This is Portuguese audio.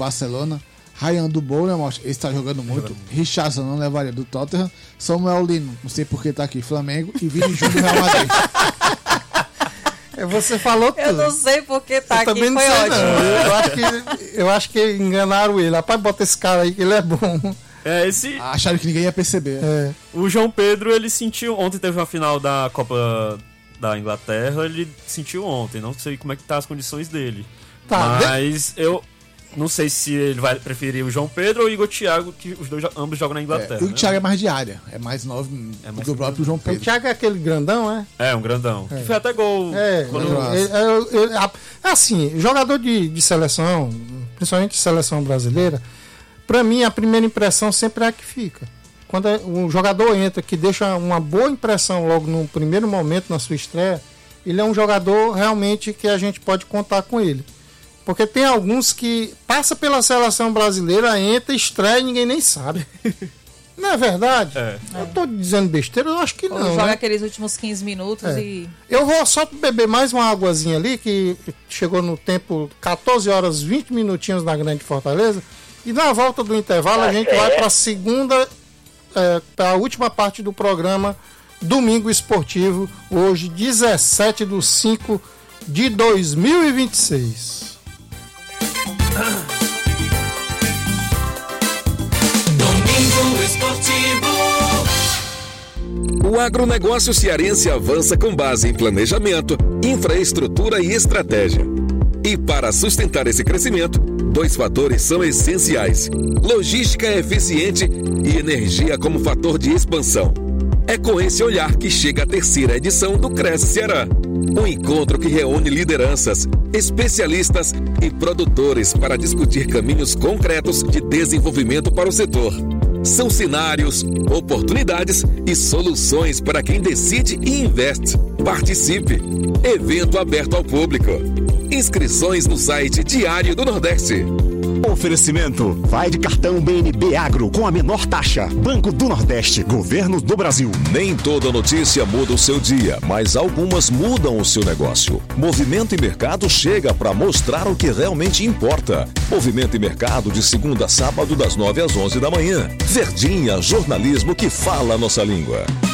Barcelona. Ryan do Bournemouth, esse tá jogando muito. Richarlison não levaria do Tottenham. Samuel Lino, não sei por que tá aqui, Flamengo. E Vini Júnior do Real Madrid. Você falou tudo. Eu não sei por que tá aqui, foi ótimo. Eu acho que enganaram ele. Rapaz, bota esse cara aí que ele é bom. Acharam que ninguém ia perceber. O João Pedro, ele sentiu... Ontem teve uma final da Copa da Inglaterra, ele sentiu ontem. Não sei como é que tá as condições dele. Mas eu não sei se ele vai preferir o João Pedro ou o Igor Thiago, que ambos jogam na Inglaterra. O Igor Thiago é mais de área. É mais novo do que o próprio João Pedro. O Thiago é aquele grandão, é? É, um grandão. Que foi até gol. Assim, jogador de seleção, principalmente seleção brasileira, pra mim a primeira impressão sempre é a que fica. Quando um jogador entra, que deixa uma boa impressão logo no primeiro momento na sua estreia, ele é um jogador realmente que a gente pode contar com ele. Porque tem alguns que passa pela seleção brasileira, entra, estreia e ninguém nem sabe. Não é verdade? Eu tô dizendo besteira, eu acho que não. Joga aqueles últimos 15 minutos e... Eu vou só beber mais uma águazinha ali, que chegou no tempo 14 horas 20 minutinhos na Grande Fortaleza. E na volta do intervalo a gente vai para a segunda, para a última parte do programa Domingo Esportivo, hoje 17/5/2026. Domingo Esportivo. O agronegócio cearense avança com base em planejamento, infraestrutura e estratégia. E para sustentar esse crescimento, 2 fatores são essenciais: logística eficiente e energia como fator de expansão. É com esse olhar que chega a 3ª edição do Cresce Ceará. Um encontro que reúne lideranças, especialistas e produtores para discutir caminhos concretos de desenvolvimento para o setor. São cenários, oportunidades e soluções para quem decide e investe. Participe! Evento aberto ao público. Inscrições no site Diário do Nordeste. Oferecimento: vai de cartão BNB Agro com a menor taxa. Banco do Nordeste, Governo do Brasil. Nem toda notícia muda o seu dia, mas algumas mudam o seu negócio. Movimento e Mercado chega para mostrar o que realmente importa. Movimento e Mercado de segunda a sábado das 9 às 11 da manhã. Verdinha, jornalismo que fala a nossa língua.